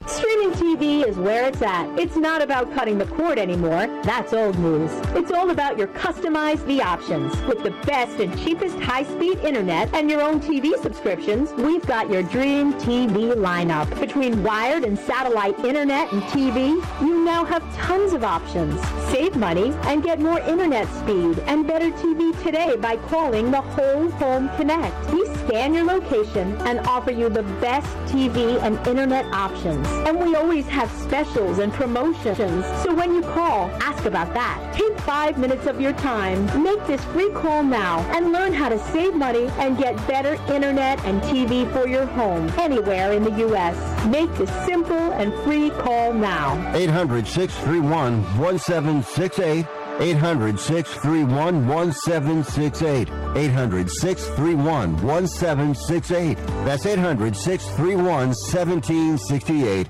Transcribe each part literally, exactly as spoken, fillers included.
Streaming T V is where it's at. It's not about cutting the cord anymore. That's old news. It's all about your customized V options. With the best and cheapest high-speed internet and your own T V subscriptions, we've got your dream T V lineup. Between wired and satellite internet and T V, you now have tons of options. Save money and get more internet speed and better T V today by calling the Whole Home Connect. We scan your location and offer you the best T V and internet options. And we always have specials and promotions. So when you call, ask about that. Take five minutes of your time. Make this free call now and learn how to save money and get better internet and T V for your home anywhere in the U S. Make the simple and free call now. eight hundred, six three one, one seven six eight. eight hundred, six three one, one seven six eight. eight hundred, six three one, one seven six eight. That's eight hundred, six three one, one seven six eight.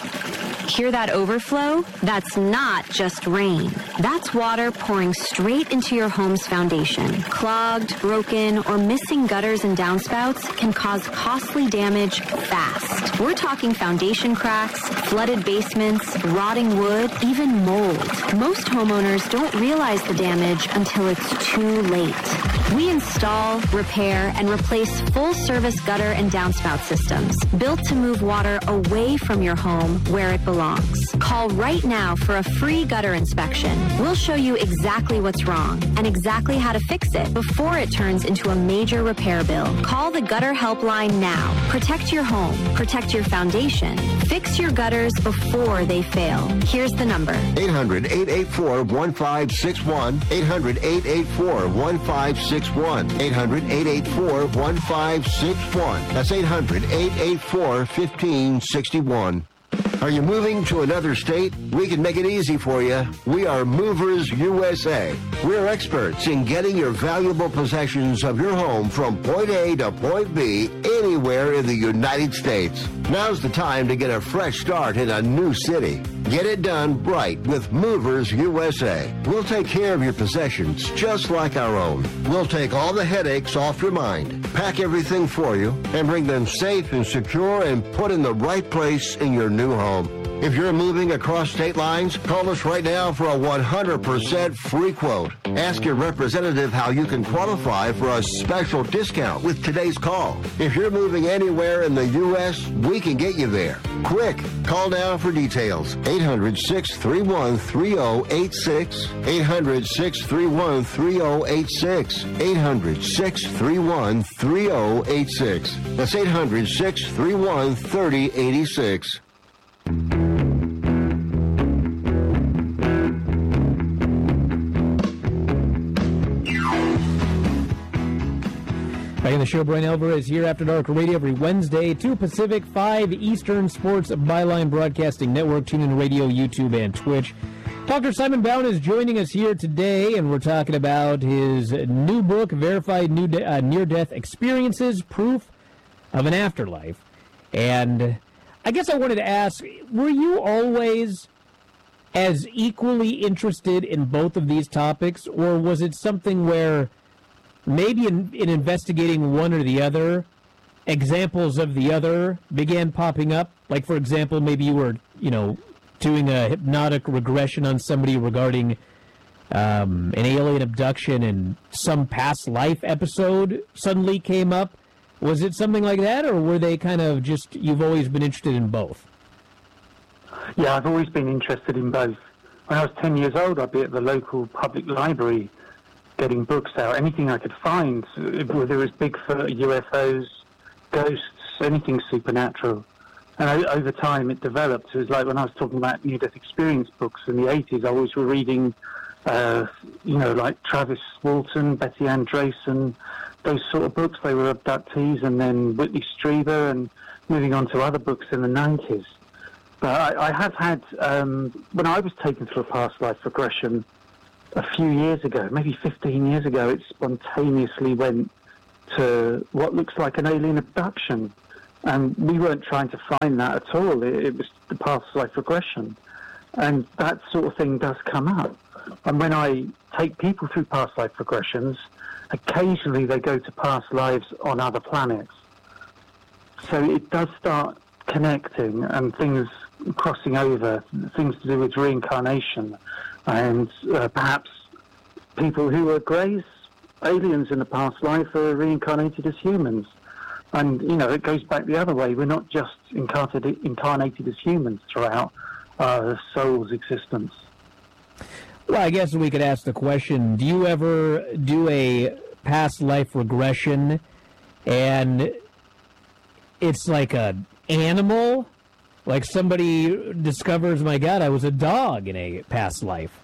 Hear that overflow? That's not just rain. That's water pouring straight into your home's foundation. Clogged, broken, or missing gutters and downspouts can cause costly damage fast. We're talking foundation cracks, flooded basements, rotting wood, even mold. Most homeowners don't realize the damage until it's too late. We install, repair, and replace full-service gutter and downspout systems built to move water away from your home where it belongs. Call right now for a free gutter inspection. We'll show you exactly what's wrong and exactly how to fix it before it turns into a major repair bill. Call the Gutter Helpline now. Protect your home. Protect your foundation. Fix your gutters before they fail. Here's the number. eight hundred, eight eight four, one five six one. eight hundred, eight eight four, one five six one. eight hundred, eight eight four, one five six one. That's eight hundred, eight eight four, one five six one. Are you moving to another state? We can make it easy for you. We are Movers U S A. We're experts in getting your valuable possessions of your home from point A to point B anywhere in the United States. Now's the time to get a fresh start in a new city. Get it done right with Movers U S A. We'll take care of your possessions just like our own. We'll take all the headaches off your mind, pack everything for you, and bring them safe and secure and put in the right place in your new home. If you're moving across state lines, call us right now for a one hundred percent free quote. Ask your representative how you can qualify for a special discount with today's call. If you're moving anywhere in the U S, we can get you there. Quick, call now for details. eight hundred, six three one, three oh eight six. eight hundred, six three one, three oh eight six. eight hundred, six three one, three oh eight six. That's eight hundred, six three one, three oh eight six. Back in the show, Brian Alvarez here, After Dark Radio, every Wednesday, two Pacific, five Eastern, Sports Byline Broadcasting Network, TuneIn Radio, YouTube, and Twitch. Doctor Simon Bowen is joining us here today, and we're talking about his new book, Verified New De- uh, Near-Death Experiences, Proof of an Afterlife. And I guess I wanted to ask, were you always as equally interested in both of these topics, or was it something where maybe in, in investigating one or the other, examples of the other began popping up? Like, for example, maybe you were, you know, doing a hypnotic regression on somebody regarding um, an alien abduction and some past life episode suddenly came up. Was it something like that, or were they kind of just, you've always been interested in both? Yeah, I've always been interested in both. When I was ten years old, I'd be at the local public library getting books out, anything I could find, whether it was Bigfoot, U F Os, ghosts, anything supernatural. And I, over time it developed. It was like when I was talking about near-death experience books in the eighties, I always were reading, uh, you know, like Travis Walton, Betty Andreson, those sort of books. They were abductees, and then Whitley Strieber, and moving on to other books in the nineties. But I, I have had, um, when I was taken through a past life regression a few years ago, maybe fifteen years ago, it spontaneously went to what looks like an alien abduction. And we weren't trying to find that at all. It, it was the past life regression. And that sort of thing does come up. And when I take people through past life regressions, occasionally they go to past lives on other planets. So it does start connecting and things crossing over, things to do with reincarnation, and uh, perhaps people who were greys, aliens in the past life, are reincarnated as humans. And, you know, it goes back the other way. We're not just incarnated, incarnated as humans throughout our soul's existence. Well, I guess we could ask the question, do you ever do a past life regression and it's like an animal? Like somebody discovers, my God, I was a dog in a past life.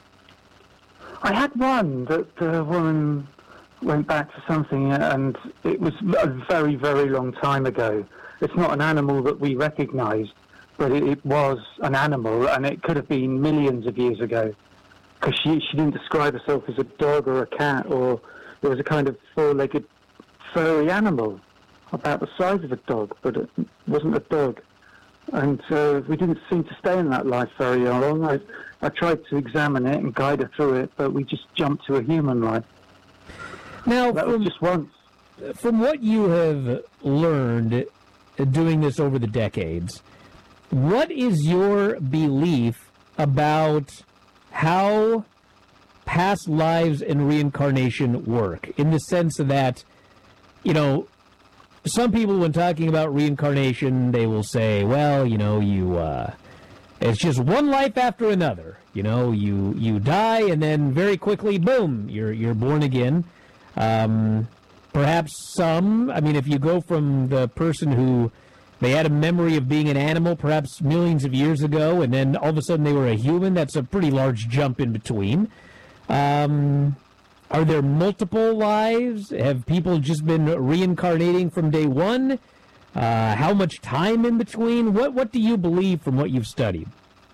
I had one that the woman went back to something, and it was a very, very long time ago. It's not an animal that we recognised, but it, it was an animal, and it could have been millions of years ago, because she, she didn't describe herself as a dog or a cat, or there was a kind of four-legged furry animal about the size of a dog, but it wasn't a dog. And uh, we didn't seem to stay in that life very long. I, I tried to examine it and guide her through it, but we just jumped to a human life. Now, that from, was just once. From what you have learned doing this over the decades, what is your belief about how past lives and reincarnation work? In the sense that, you know, some people, when talking about reincarnation, they will say, well, you know, you uh, it's just one life after another. You know, you you die and then very quickly, boom, you're you're born again. Um, perhaps some, I mean, if you go from the person who they had a memory of being an animal perhaps millions of years ago, and then all of a sudden they were a human, that's a pretty large jump in between. Um, are there multiple lives? Have people just been reincarnating from day one? Uh, how much time in between? What What do you believe from what you've studied?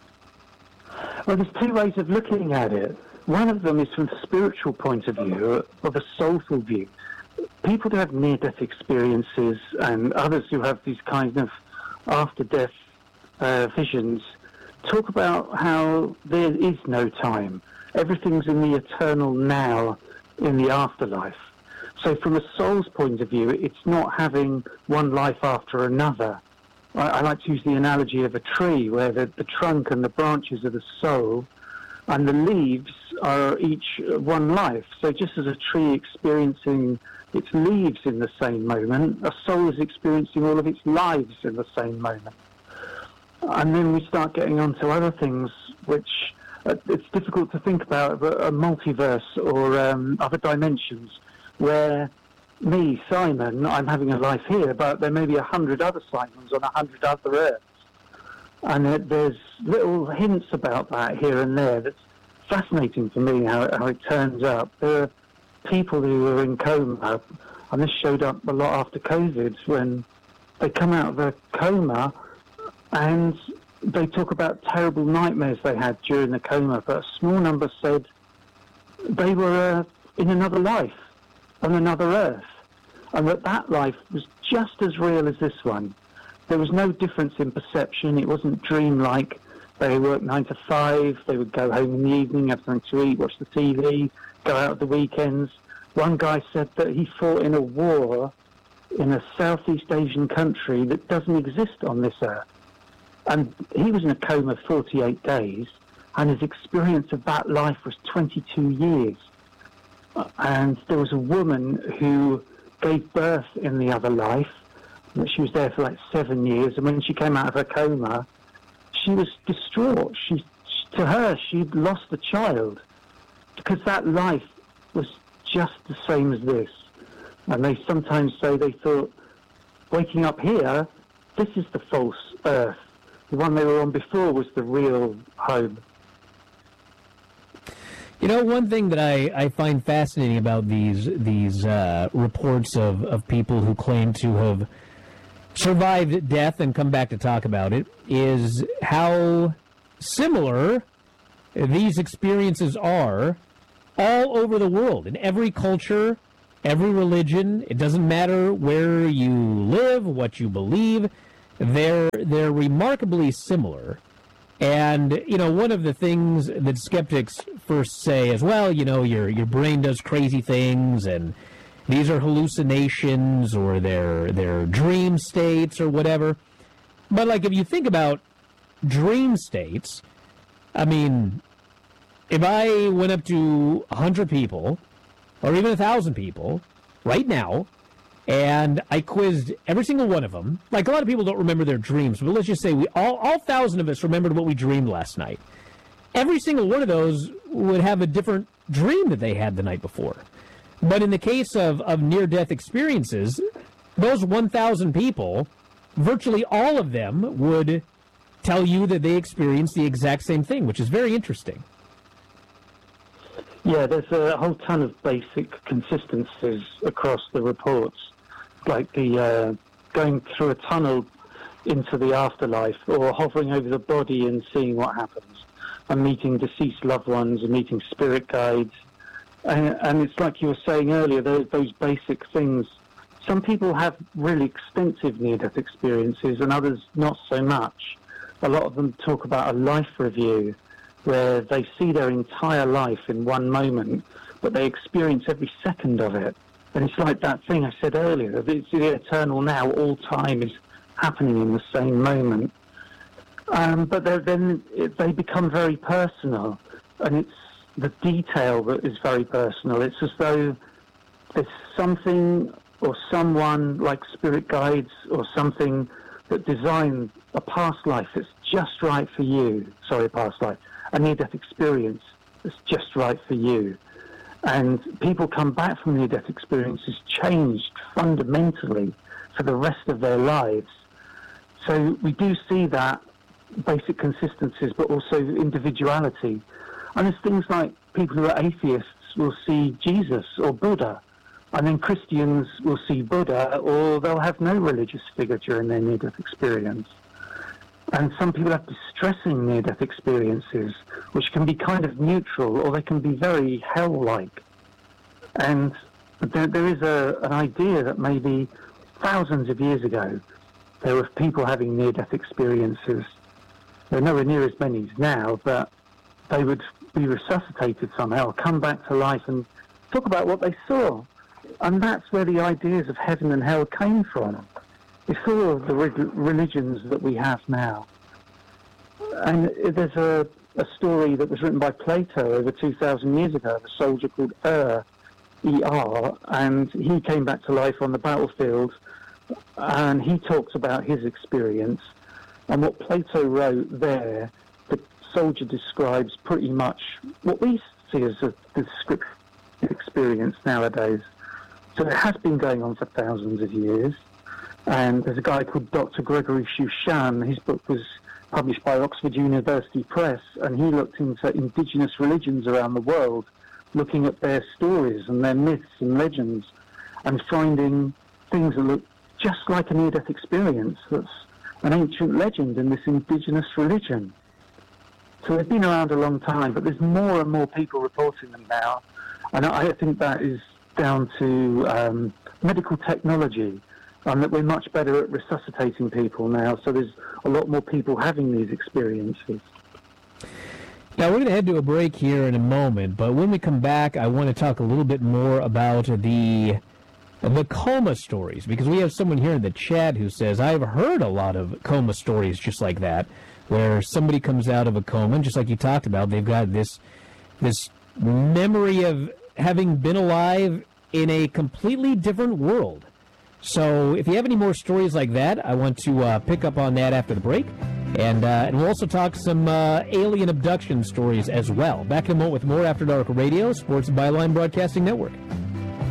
Well, there's two ways of looking at it. One of them is from the spiritual point of view, of a soulful view. People who have near-death experiences and others who have these kinds of after-death uh, visions talk about how there is no time. Everything's in the eternal now, in the afterlife. So from a soul's point of view, it's not having one life after another. I, I like to use the analogy of a tree, where the, the trunk and the branches are the soul, and the leaves are each one life. So just as a tree experiencing its leaves in the same moment, a soul is experiencing all of its lives in the same moment. And then we start getting onto other things which uh, it's difficult to think about, but a multiverse or um, other dimensions where me, Simon, I'm having a life here, but there may be a hundred other Simons on a hundred other Earths. And it, there's little hints about that here and there that's fascinating to me, how, how it turns up. There are people who are in coma, and this showed up a lot after COVID, when they come out of a coma and they talk about terrible nightmares they had during the coma, but a small number said they were uh, in another life, on another Earth, and that that life was just as real as this one. There was no difference in perception. It wasn't dreamlike. They worked nine to five. They would go home in the evening, have something to eat, watch the T V, go out at the weekends. One guy said that he fought in a war in a Southeast Asian country that doesn't exist on this Earth. And he was in a coma forty-eight days, and his experience of that life was twenty-two years. And there was a woman who gave birth in the other life. She was there for like seven years, and when she came out of her coma, she was distraught. She, to her, she'd lost a child, because that life was just the same as this. And they sometimes say they thought, waking up here, this is the false Earth. The one they were on before was the real home. You know, one thing that I, I find fascinating about these these uh, reports of, of people who claim to have survived death and come back to talk about it is how similar these experiences are all over the world, in every culture, every religion. It doesn't matter where you live, what you believe. They're they're remarkably similar. And, you know, one of the things that skeptics first say is, well, you know, your your brain does crazy things, and these are hallucinations, or they're, they're dream states or whatever. But, like, if you think about dream states, I mean, if I went up to one hundred people, or even one thousand people, right now, and I quizzed every single one of them, like, a lot of people don't remember their dreams, but let's just say we all, all thousand of us remembered what we dreamed last night. Every single one of those would have a different dream that they had the night before. But in the case of, of near-death experiences, those one thousand people, virtually all of them would tell you that they experienced the exact same thing, which is very interesting. Yeah, there's a whole ton of basic consistencies across the reports, like the uh, going through a tunnel into the afterlife, or hovering over the body and seeing what happens, and meeting deceased loved ones, and meeting spirit guides. And, and it's like you were saying earlier, those, those basic things. Some people have really extensive near-death experiences, and others not so much. A lot of them talk about a life review, where they see their entire life in one moment, but they experience every second of it. And it's like that thing I said earlier, it's the eternal now, all time is happening in the same moment. Um, but then it, they become very personal, and it's the detail that is very personal. It's as though there's something or someone like spirit guides or something that designed a past life that's just right for you. Sorry, past life. A near-death experience that's just right for you. And people come back from near-death experiences changed fundamentally for the rest of their lives. So we do see that basic consistencies, but also individuality. And there's things like people who are atheists will see Jesus or Buddha, and then Christians will see Buddha, or they'll have no religious figure during their near-death experience. And some people have distressing near-death experiences, which can be kind of neutral, or they can be very hell-like. And there, there is a, an idea that maybe thousands of years ago, there were people having near-death experiences. There are nowhere near as many now, but they would be resuscitated somehow, come back to life and talk about what they saw. And that's where the ideas of heaven and hell came from. Before the religions that we have now. And there's a, a story that was written by Plato over two thousand years ago of a soldier called Er, E R, and he came back to life on the battlefield, and he talks about his experience. And what Plato wrote there, the soldier describes pretty much what we see as a descriptive experience nowadays. So it has been going on for thousands of years. And there's a guy called Doctor Gregory Shushan. His book was published by Oxford University Press, and he looked into indigenous religions around the world, looking at their stories and their myths and legends, and finding things that look just like a near-death experience that's an ancient legend in this indigenous religion. So they've been around a long time, but there's more and more people reporting them now, and I think that is down to um, medical technology, and that we're much better at resuscitating people now, so there's a lot more people having these experiences. Now, we're going to head to a break here in a moment, but when we come back, I want to talk a little bit more about the the coma stories, because we have someone here in the chat who says, I've heard a lot of coma stories just like that, where somebody comes out of a coma, and just like you talked about, they've got this this memory of having been alive in a completely different world. So if you have any more stories like that, I want to uh, pick up on that after the break. And, uh, and we'll also talk some uh, alien abduction stories as well. Back in a moment with more After Dark Radio, Sports Byline Broadcasting Network.